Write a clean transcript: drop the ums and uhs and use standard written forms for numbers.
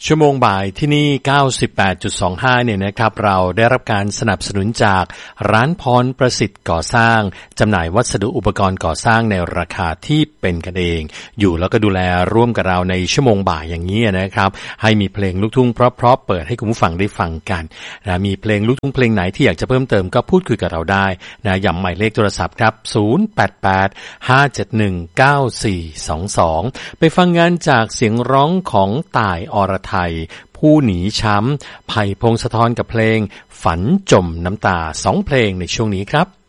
ชั่วโมงบ่ายที่นี่ 98.25 เนี่ยนะครับเราได้รับการสนับสนุนจากร้านพรประสิทธิ์ก่อสร้างจำหน่ายวัสดุอุปกรณ์ก่อสร้างในราคาที่เป็นกันเองอยู่แล้วก็ดูแลร่วมกับเราในชั่วโมงบ่ายอย่างนี้นะครับให้มีเพลงลูกทุ่งเพราะๆเปิดให้คุณผู้ฟังได้ฟังกันนะมีเพลงลูกทุ่งเพลงไหนที่อยากจะเพิ่มเติมก็พูดคุยกับเราได้นะย้ำหมายเลขโทรศัพท์ครับ0885719422ไปฟังงานจากเสียงร้องของต่ายอรไทยผู้หนีช้ำไผ่พงศธรกับเพลงฝันจมน้ำตา2เพลงในช่วงนี้ครับ